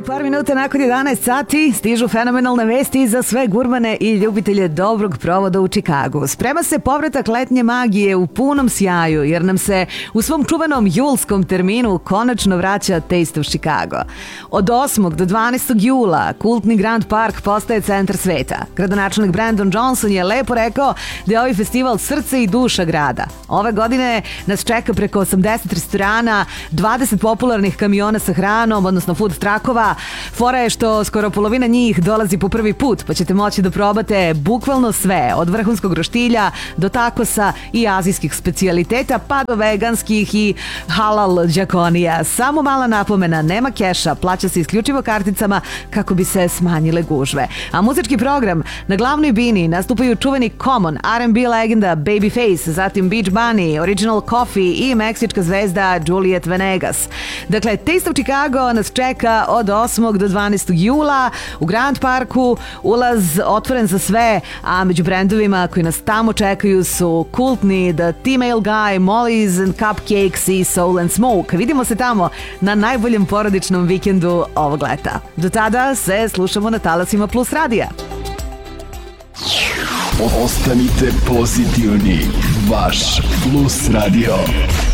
Par minuta nakon 11 sati stižu fenomenalne vesti za sve gurmane i ljubitelje dobrog provoda u Čikagu. Sprema se povratak letnje magije u punom sjaju, jer nam se u svom čuvenom julskom terminu konačno vraća Taste of Chicago. Od 8. do 12. jula kultni Grand Park postaje centar sveta. Gradonačelnik Brandon Johnson je lepo rekao da je ovaj festival srce i duša grada. Ove godine nas čeka preko 80 restorana, 20 popularnih kamiona sa hranom, odnosno food truckova. Fora je što skoro polovina njih dolazi po prvi put, pa ćete moći da probate bukvalno sve, od vrhunskog roštilja do takosa i azijskih specijaliteta, pa do veganskih i halal džakonija. Samo mala napomena, nema keša, plaća se isključivo karticama kako bi se smanjile gužve. A muzički program na glavnoj bini nastupaju čuveni Common, R&B legenda Babyface, zatim Beach Bunny, Original Coffee i meksička zvezda Juliet Venegas. Dakle, Taste of Chicago nas čeka od 8. do 12. jula u Grand Parku, ulaz otvoren za sve, a među brendovima koji nas tamo čekaju su kultni The T-Mail Guy, Molly's and Cupcakes i Soul and Smoke. Vidimo se tamo na najboljem porodičnom vikendu ovog leta. Do tada se slušamo na talasima Plus radija. Ostanite pozitivni, vaš Plus radio.